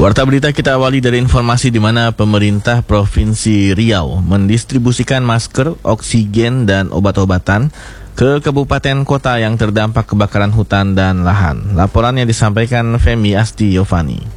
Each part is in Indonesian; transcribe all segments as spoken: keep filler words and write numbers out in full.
Warta berita kita awali dari informasi di mana pemerintah Provinsi Riau mendistribusikan masker, oksigen, dan obat-obatan ke kabupaten kota yang terdampak kebakaran hutan dan lahan. Laporannya disampaikan Femi Asti Yovani.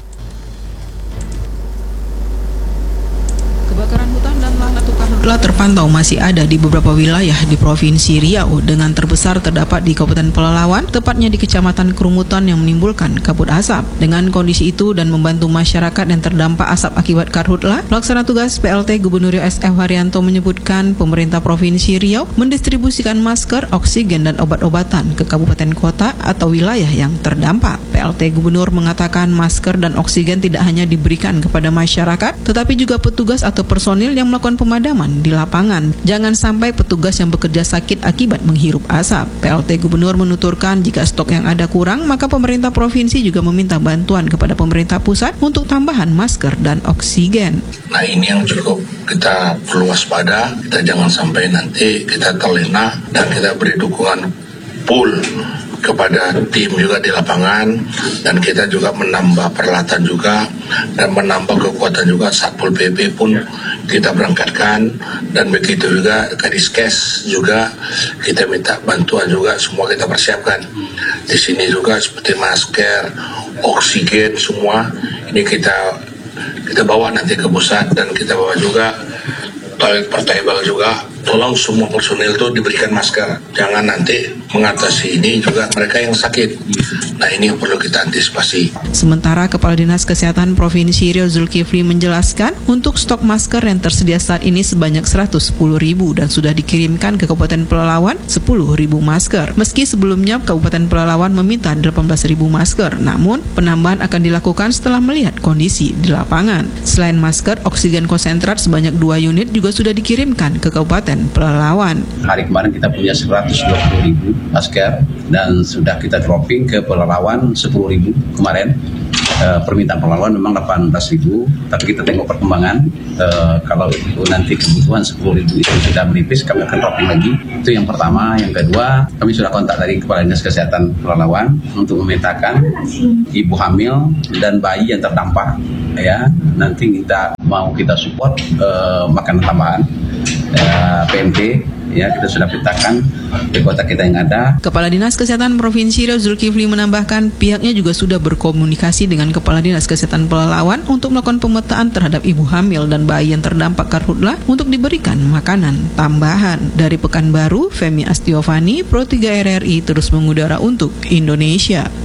Kebakaran hutan dan lahan atau karhutla terpantau masih ada di beberapa wilayah di Provinsi Riau, dengan terbesar terdapat di Kabupaten Pelalawan, tepatnya di Kecamatan Kerumutan yang menimbulkan kabut asap. Dengan kondisi itu dan membantu masyarakat yang terdampak asap akibat karhutla, Pelaksana Tugas P L T Gubernur Riau S F Haryanto menyebutkan pemerintah Provinsi Riau mendistribusikan masker, oksigen, dan obat-obatan ke kabupaten kota atau wilayah yang terdampak. P L T Gubernur mengatakan masker dan oksigen tidak hanya diberikan kepada masyarakat, tetapi juga petugas atau personil yang melakukan pemadaman di lapangan. Jangan sampai petugas yang bekerja sakit akibat menghirup asap. P L T Gubernur menuturkan jika stok yang ada kurang, maka pemerintah provinsi juga meminta bantuan kepada pemerintah pusat untuk tambahan masker dan oksigen. Nah, ini yang cukup kita perlu waspada, kita jangan sampai nanti kita terlena dan kita beri dukungan full kepada tim juga di lapangan, dan kita juga menambah peralatan juga dan menambah kekuatan juga. Satpol P P pun kita berangkatkan, dan begitu juga Kadiskes juga kita minta bantuan juga, semua kita persiapkan. Di sini juga seperti masker, oksigen, semua ini kita kita bawa nanti ke pusat, dan kita bawa juga toilet portable juga. Tolong semua personil itu diberikan masker. Jangan nanti mengatasi ini juga mereka yang sakit. Nah, ini yang perlu kita antisipasi. Sementara Kepala Dinas Kesehatan Provinsi Riau Zulkifli menjelaskan untuk stok masker yang tersedia saat ini sebanyak seratus sepuluh ribu dan sudah dikirimkan ke Kabupaten Pelalawan sepuluh ribu masker. Meski sebelumnya Kabupaten Pelalawan meminta delapan belas ribu masker, namun penambahan akan dilakukan setelah melihat kondisi di lapangan. Selain masker, oksigen konsentrat sebanyak dua unit juga sudah dikirimkan ke Kabupaten Pelalawan. Hari kemarin kita punya seratus dua puluh ribu masker dan sudah kita dropping ke Pelalawan sepuluh ribu kemarin. E, permintaan Pelalawan memang delapan belas ribu, tapi kita tengok perkembangan. E, kalau itu nanti kebutuhan sepuluh ribu itu sudah menipis, kami akan dropping lagi. Itu yang pertama. Yang kedua, kami sudah kontak dari Kepala Dinas Kesehatan Pelalawan untuk memetakan ibu hamil dan bayi yang terdampak. Ya, nanti kita mau kita support e, makanan tambahan. Uh, P M T, ya, kita sudah petakan di kota kita yang ada. Kepala Dinas Kesehatan Provinsi Riau Zulkifli menambahkan pihaknya juga sudah berkomunikasi dengan Kepala Dinas Kesehatan Pelalawan untuk melakukan pemetaan terhadap ibu hamil dan bayi yang terdampak karhutla untuk diberikan makanan tambahan. Dari Pekanbaru, Femi Asti Yovani, Pro tiga R R I terus mengudara untuk Indonesia.